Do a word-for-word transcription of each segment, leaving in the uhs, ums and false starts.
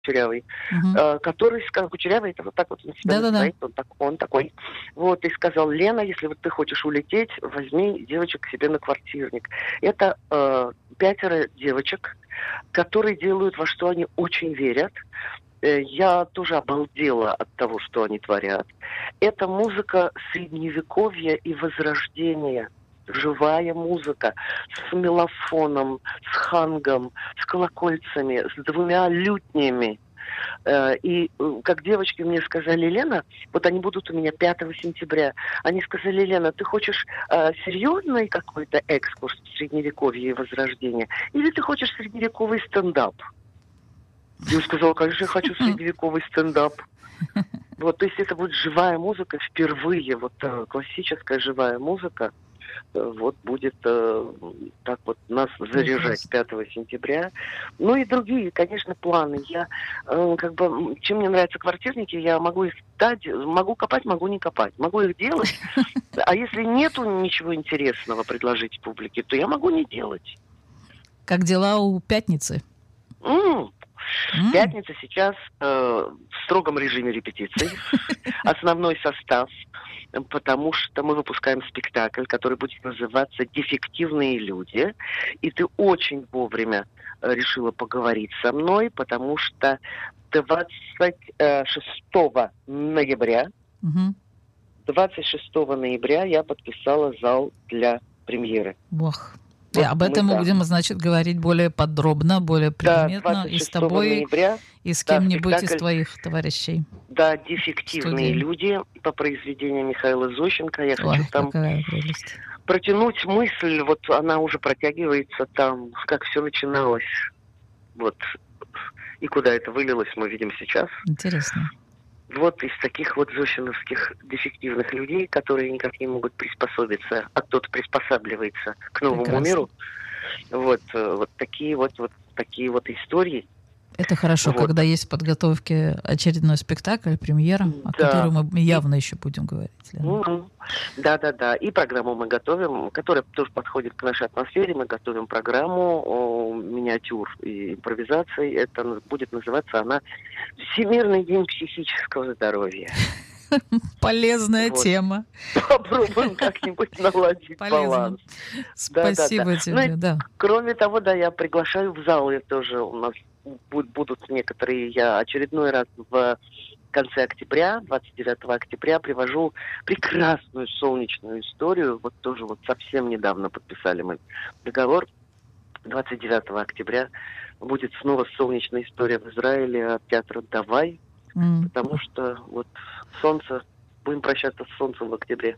Кучерявый, Мгм. э, который сказал, Кучерявый, это вот так вот на себя Да-да-да. называет, он, так, он такой. Вот, и сказал: Лена, если вот ты хочешь улететь, возьми девочек к себе на квартирник. Это э, пятеро девочек, которые делают, во что они очень верят. Э, Я тоже обалдела от того, что они творят. Это музыка средневековья и возрождения. Живая музыка с мелофоном, с хангом, с колокольцами, с двумя лютнями. Э, И э, как девочки мне сказали: Лена, вот они будут у меня пятого сентября. Они сказали: Лена, ты хочешь э, серьезный какой-то экскурс в средневековье и возрождение? Или ты хочешь средневековый стендап? Я сказала: конечно, я хочу средневековый стендап. Вот, то есть это будет живая музыка впервые, вот э, классическая живая музыка, э, вот будет э, так вот нас заряжать Прекрасно. пятого сентября. Ну и другие, конечно, планы. Я э, как бы, м, чем мне нравятся квартирники, я могу их дать, могу копать, могу не копать, могу их делать. А если нету ничего интересного предложить публике, то я могу не делать. Как дела у «Пятницы»? М. М, Пятница сейчас э, в строгом режиме репетиций. Основной состав, э, потому что мы выпускаем спектакль, который будет называться «Дефективные люди». И ты очень вовремя э, решила поговорить со мной, потому что двадцать шестого ноября, мгм. двадцать шестого ноября я подписала зал для премьеры. Ох. И Вот об мы, этом мы да. будем, значит, говорить более подробно, более Да, предметно двадцать и с шестого тобой, ноября, и с да, кем-нибудь из спектакль. твоих товарищей Да, в «Дефективные студии. люди» по произведению Михаила Зощенко. Я хочу Ой, там какая прелесть. протянуть мысль, вот она уже протягивается там, как все начиналось. Вот. И куда это вылилось, мы видим сейчас. Интересно. Вот из таких вот зощеновских дефективных людей, которые никак не могут приспособиться, а кто-то приспосабливается к новому Прекрасно. миру. Вот, э, вот такие вот, вот такие вот истории. Это хорошо, Вот. когда есть в подготовке очередной спектакль, премьера, о которой Да. мы явно еще будем говорить, Лена. Мгм. Да-да-да. И программу мы готовим, которая тоже подходит к нашей атмосфере. Мы готовим программу о, миниатюр и импровизаций. Это н- будет называться она «Всемирный день психического здоровья». Полезная Вот. тема. Попробуем как-нибудь наладить Полезно. баланс. Да-да-да. Спасибо Ну и тебе, да. кроме того, да, я приглашаю в зал. Я тоже у нас бу- будут некоторые, я очередной раз в конце октября, двадцать девятого октября, привожу прекрасную солнечную историю. Вот тоже вот совсем недавно подписали мы договор. двадцать девятого октября будет снова солнечная история в Израиле от театра «Давай», М. потому что вот солнце, будем прощаться с солнцем в октябре.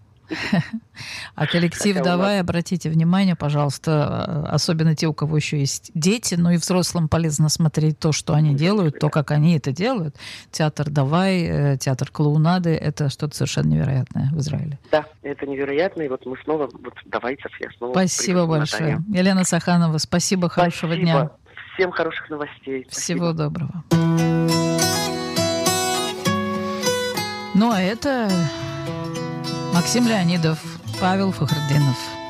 А коллектив Хотя у нас «Давай», обратите внимание, пожалуйста, э, особенно те, у кого еще есть дети, но и взрослым полезно смотреть то, что они делают, то, как они это делают. Театр «Давай», э, театр клоунады — это что-то совершенно невероятное в Израиле. Да, это невероятно, и вот мы снова, вот давайте, я снова Спасибо приду с большое. названием. Елена Саханова, спасибо, хорошего дня. Спасибо. Всем хороших новостей. Всего Спасибо. доброго. Ну, а это Максим Леонидов, Павел Фахрутдинов.